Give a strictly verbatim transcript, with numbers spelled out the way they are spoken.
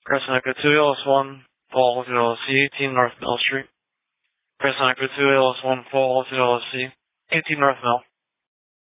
Crescent Echo two L S one, Paul Hotel L L C, eighteen North Mill Street. Crescent Echo two L S one, Paul Hotel L L C, eighteen North Mill.